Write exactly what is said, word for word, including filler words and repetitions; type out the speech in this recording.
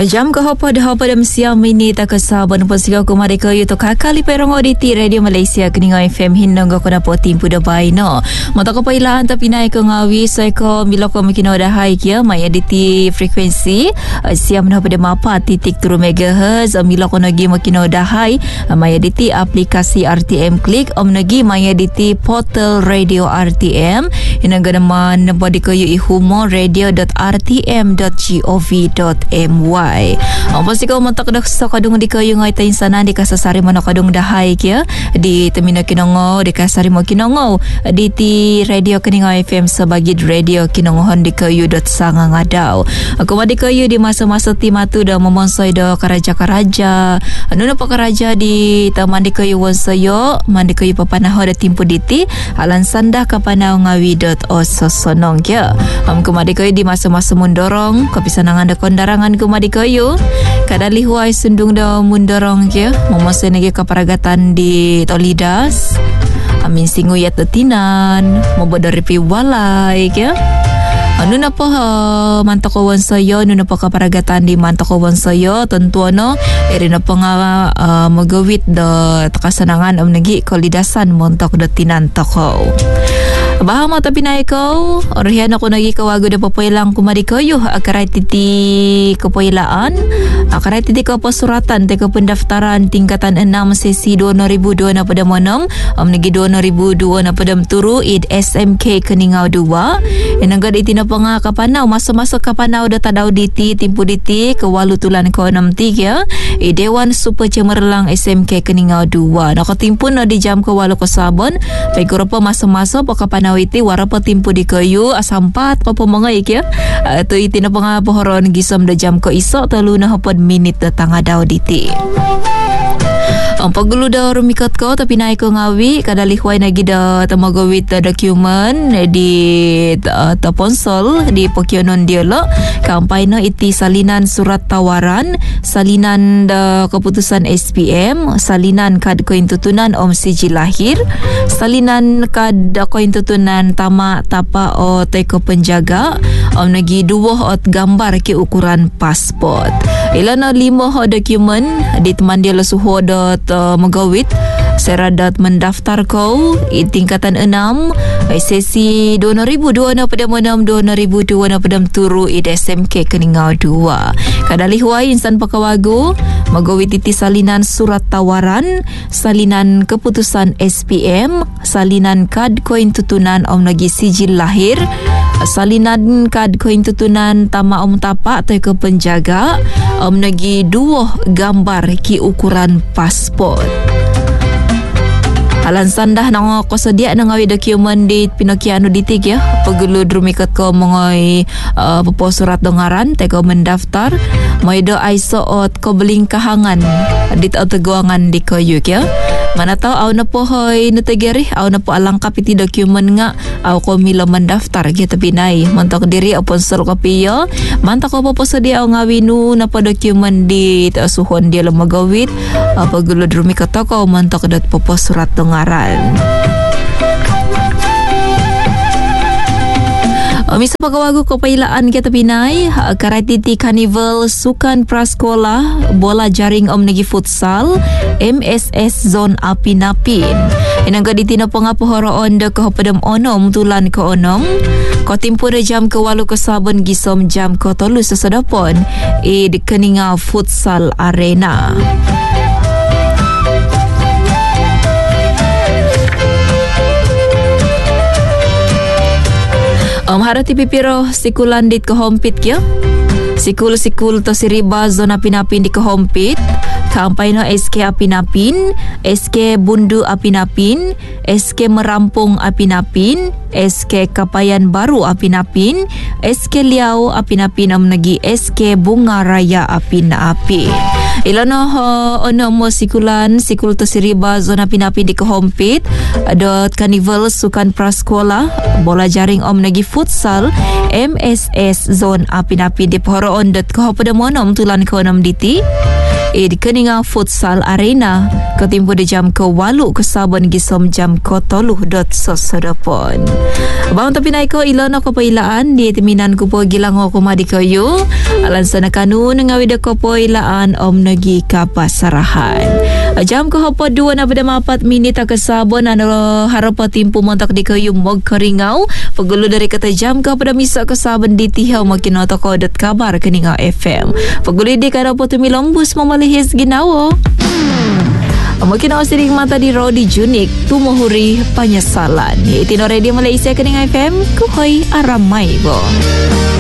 Jam ke hapa dah pada siang mini tak kesaban pun siga ku mari ke yuto kakali perong auditi Radio Malaysia keninga F M hindong ko na po timpu da baino. Mata ko pailaan tapi naik ke ngawi saya ko bila ko makino dah hai kia mai editi frekuensi siam na pada mapa titik turu megahertz bila ko nagi makino dah hai mai editi aplikasi R T M Click om nagi mai editi portal radio R T M inang gana man body ko yu ihumo radio dot r t m dot gov dot m y. Ang pasti ko matak dak sa kadung di kayo ngay tayin sana di kasasari mo na kadung dahay kya di Tamino Kinongo di kasari mo Kinongo di ti radio Kaninga F M sabagi radio Kinongohon di kayo dot sanga nga daw. Ako ma di kayo di masa-masa timatu da mamonsoy do karaja-karaja ano na pa karaja di taman di kayo wansayo man di kayo papanaho da timpo diti alan sanda kapanaw ngawi dot o sosonong kya. Am kumadi kayo di masa-masa mundorong kapisanangan da kondarangan kumadi kayo kadali huay sundung da mundorong kya momose nagi kaparagatan di Tolidas amin singuyat tetinan mobodoripi walay kya anu na po uh, mantokawan sayo anu na po kaparagatan di mantokawan sayo tentu ano eri na po nga uh, magawit da takasanangan am nagi kolidasan montok da tinantakaw. Bahama tapi naik kau orhian ako nagi kawago da papailang kumari kayo akaray titi kapailaan akaray titi ko pasuratan te pendaftaran tingkatan enam sesi dua ribu dua na pada manam am nagi dua ribu dua na pada turu id S M K Keningau dua enangga iti na panga kapanaw masa-masa kapanaw da tadaw diti timpu diti kawalu tulan ko enam tiga i Dewan Super Cemerlang S M K Keningau dua nakatimpun na di jam kawalu ko sabon pagkuro pa masa-masa pa kapanaw iti warapa timpu di kayu asampat ko po mga ikya ito iti na pa nga pohoron gisom da jam ko iso talo na hapad minit da tanga daw diti. Ang paggulo daw rumikat ko tapi naik ko ngawi kadalihway na gida tamagawit da dokumen di uh, taponsol di pokyonon diolo kampay no iti salinan surat tawaran salinan da keputusan S P M salinan kad koin tutunan om siji lahir salinan kad koin tutunan tama tapa o teko penjaga om nagi duwo ot gambar ke ukuran pasport ilan na limo ho dokumen di teman dia lesuho dot uh, magawit seradat mendaftar kau i tingkatan enam sesi dua ribu dua na pada enam dua ribu dua na pada turu i S M K Keningau dua kadali huai insan pakawago magawit iti salinan surat tawaran salinan keputusan S P M salinan kad koin tutunan om nagi sijil lahir salinan kad koin tutunan tama om tapa atau ke penjaga om nagi duo gambar ki ukuran pasport. Alan sandah nang ko sedia nang awi dokumen di Pinokiano ditig ya pagulu drumikat ko mongoy uh, popo surat dongaran teko mendaftar moy do aiso ot ko beling kahangan dit teguangan di koyuk ya mana tahu aw na po hoy nategeri aw na po alangkap iti dokumen nga aw ko milo mendaftar gitu pinay mantok diri apon sur kopiyo mantok ko po sedia aw ngawinu na po dokumen di suhon dia lemagawit uh, pagulu drumikat ko mantok dat popo surat dongaran ngaran. Misa pagawago ko pailaan kita pinay karatiti carnival sukan prasekolah bola jaring om nagi futsal M S S zone apinapin inangga ditina pangapohoroon da kahapadam onom tulan ko onom ko timpo da jam ke walu ke sabon gisom jam ko tolu sesadapon i di Keningau futsal arena. Um, harati pipiro sikulan dit kehompit kya sikul-sikul to siriba zona pinapin di kehompit kampay no S K apinapin S K bundu apinapin S K merampung apinapin S K kapayan baru apinapin S K liau apinapin am nagi S K bunga raya apinapin ilano ho ono mo sikulan sikul to siriba zona pinapin di kehompit dot carnival sukan prasekolah bola jaring om nagi futsal M S S zone apinapin di pohoroon dot kahopada monom tulan konom diti eh di Keninga Futsal Arena ketimpu di jam ke walu ke Sabon gisom jam ke toluh dot sosodopon. Abang tapi naik ko ilana ko pailaan di timinan ko po gilango ko madikayo alan sana kanun ngawida ko po ilaan om nagi kapasarahan. Jam ke hapa dua na pada mapat minit ke Sabon ano harap timpu montak di kayu mog keringau pegulu dari kata jam ke pada misa ke Sabon di tihau makin otoko dot kabar Keninga F M. Pegulu di kada potumi lombus memalihis ginawo. Mungkin awak sering mata di Rodi Junik tu mohuri penyesalan. Itino Radio Malaysia Keninga F M kuhoi aramai bo.